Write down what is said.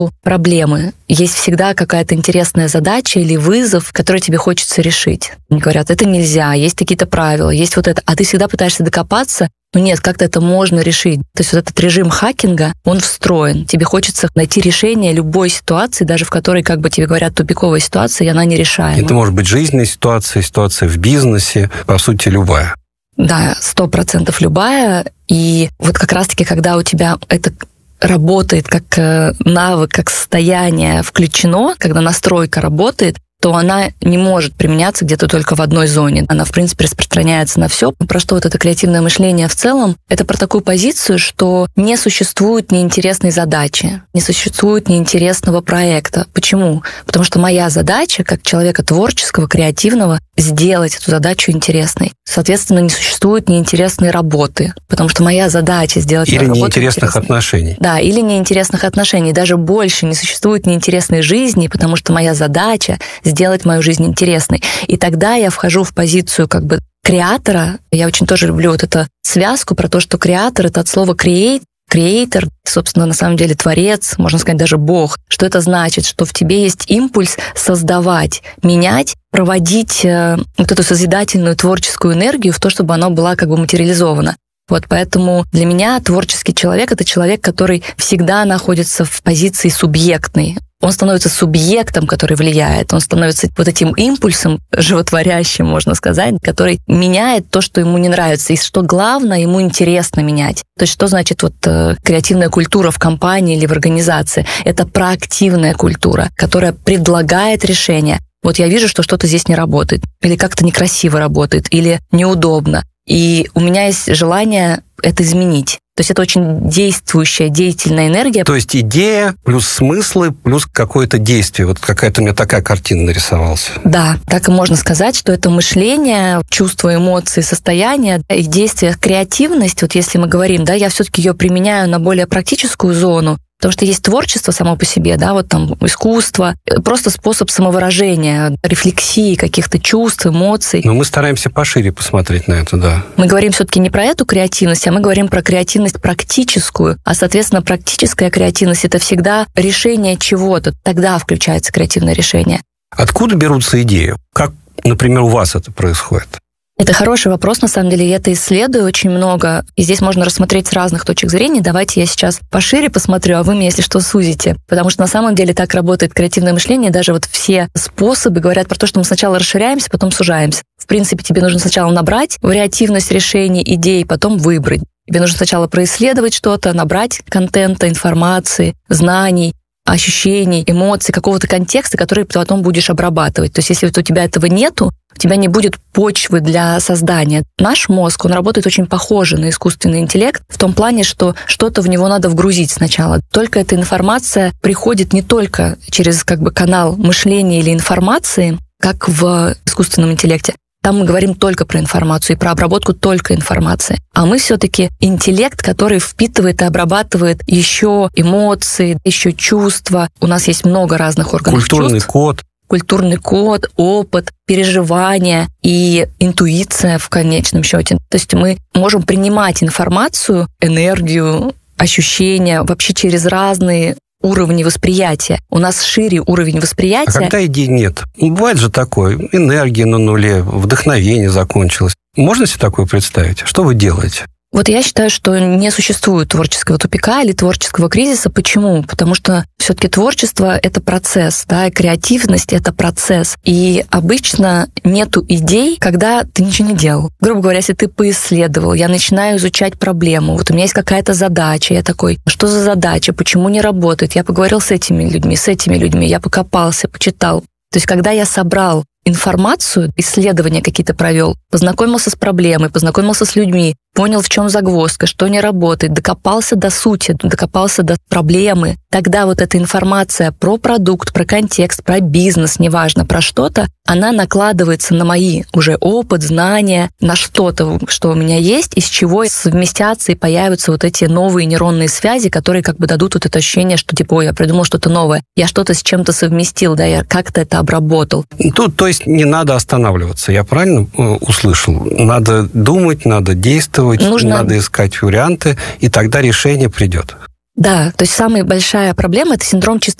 проблемы есть всегда какая-то интересная задача или вызов, который тебе хочется решить. Они говорят, это нельзя, есть какие-то правила, есть вот это. А ты всегда пытаешься докопаться, но нет, как-то это можно решить. То есть вот этот режим хакинга, он встроен. Тебе хочется найти решение любой ситуации, даже в которой, как бы тебе говорят, тупиковая ситуация, и она нерешаема. Это может быть жизненная ситуация, ситуация в бизнесе, по сути, любая. Да, 100% любая. И вот как раз-таки, когда у тебя это работает как навык, как состояние включено, когда настройка работает, то она не может применяться где-то только в одной зоне. Она, в принципе, распространяется на все. Про что вот это креативное мышление в целом? Это про такую позицию, что не существует неинтересной задачи, не существует неинтересного проекта. Почему? Потому что моя задача, как человека творческого, креативного, сделать эту задачу интересной. Соответственно, не существует неинтересной работы, потому что моя задача сделать или работу неинтересных интересной. Отношений. Да, или неинтересных отношений. Даже больше не существует неинтересной жизни, потому что моя задача сделать мою жизнь интересной. И тогда я вхожу в позицию как бы креатора. Я очень тоже люблю вот эту связку про то, что креатор — это от слова create, креатор, собственно, на самом деле творец, можно сказать, даже Бог. Что это значит? Что в тебе есть импульс создавать, менять, проводить вот эту созидательную творческую энергию в то, чтобы она была как бы материализована. Вот поэтому для меня творческий человек — это человек, который всегда находится в позиции субъектной. Он становится субъектом, который влияет, он становится вот этим импульсом животворящим, можно сказать, который меняет то, что ему не нравится, и что главное, ему интересно менять. То есть что значит вот креативная культура в компании или в организации? Это проактивная культура, которая предлагает решение. Вот я вижу, что что-то здесь не работает, или как-то некрасиво работает, или неудобно. И у меня есть желание это изменить. То есть это очень действующая, деятельная энергия. То есть идея плюс смыслы плюс какое-то действие. Вот какая-то у меня такая картина нарисовалась. Да, так и можно сказать, что это мышление, чувства, эмоции, состояние и действие, креативность. Вот если мы говорим, да, я все-таки ее применяю на более практическую зону, потому что есть творчество само по себе, да, вот там искусство, просто способ самовыражения, рефлексии каких-то чувств, эмоций. Но мы стараемся пошире посмотреть на это, да. Мы говорим все-таки не про эту креативность, а мы говорим про креативность практическую, а, соответственно, практическая креативность — это всегда решение чего-то, тогда включается креативное решение. Откуда берутся идеи? Как, например, у вас это происходит? Это хороший вопрос, на самом деле, я это исследую очень много, и здесь можно рассмотреть с разных точек зрения. Давайте я сейчас пошире посмотрю, а вы мне, если что, сузите. Потому что на самом деле так работает креативное мышление, даже вот все способы говорят про то, что мы сначала расширяемся, потом сужаемся. В принципе, тебе нужно сначала набрать вариативность решений, идей, потом выбрать. Тебе нужно сначала происследовать что-то, набрать контента, информации, знаний, ощущений, эмоций, какого-то контекста, который ты потом будешь обрабатывать. То есть если вот у тебя этого нету, у тебя не будет почвы для создания. Наш мозг, он работает очень похоже на искусственный интеллект в том плане, что что-то в него надо вгрузить сначала. Только эта информация приходит не только через как бы канал мышления или информации, как в искусственном интеллекте. Там мы говорим только про информацию и про обработку только информации. А мы все-таки интеллект, который впитывает и обрабатывает еще эмоции, еще чувства. У нас есть много разных органов чувств. Культурный код, опыт, переживания и интуиция в конечном счете. То есть мы можем принимать информацию, энергию, ощущения вообще через разные уровни восприятия. У нас шире уровень восприятия. А когда идей нет? Бывает же такое. Энергия на нуле, вдохновение закончилось. Можно себе такое представить? Что вы делаете? Вот я считаю, что не существует творческого тупика или творческого кризиса. Почему? Потому что все-таки творчество — это процесс, да, и креативность — это процесс. И обычно нету идей, когда ты ничего не делал. Грубо говоря, если ты поисследовал, я начинаю изучать проблему, вот у меня есть какая-то задача, я такой, что за задача, почему не работает? Я поговорил с этими людьми, я покопался, почитал. То есть когда я собрал информацию, исследования какие-то провел, познакомился с проблемой, познакомился с людьми, понял, в чем загвоздка, что не работает, докопался до сути, докопался до проблемы. Тогда вот эта информация про продукт, про контекст, про бизнес, неважно, про что-то, она накладывается на мои уже опыт, знания, на что-то, что у меня есть, из чего совместятся и появятся вот эти новые нейронные связи, которые как бы дадут вот это ощущение, что типа, ой, я придумал что-то новое, я что-то с чем-то совместил, да, я как-то это обработал. Тут, то есть не надо останавливаться, я правильно услышал? Надо думать, надо действовать, надо искать варианты, и тогда решение придет. Да, то есть самая большая проблема – это синдром чисто